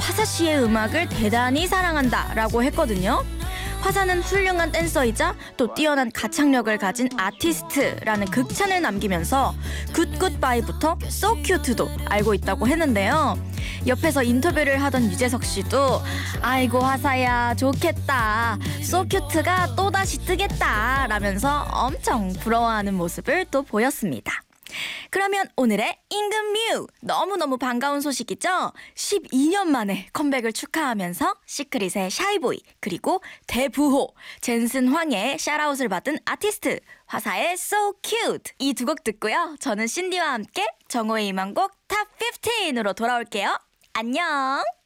화사 씨의 음악을 대단히 사랑한다 라고 했거든요. 화사는 훌륭한 댄서이자 또 뛰어난 가창력을 가진 아티스트라는 극찬을 남기면서 굿굿바이부터 So Cute도 알고 있다고 했는데요. 옆에서 인터뷰를 하던 유재석 씨도 아이고 화사야 좋겠다, So Cute가 또다시 뜨겠다 라면서 엄청 부러워하는 모습을 또 보였습니다. 그러면 오늘의 임금뮤, 너무너무 반가운 소식이죠? 12년 만에 컴백을 축하하면서 시크릿의 샤이보이, 그리고 대부호 젠슨 황의 샤라웃을 받은 아티스트 화사의 So Cute, 이 두 곡 듣고요. 저는 신디와 함께 정호의 이만곡 탑 15으로 돌아올게요. 안녕.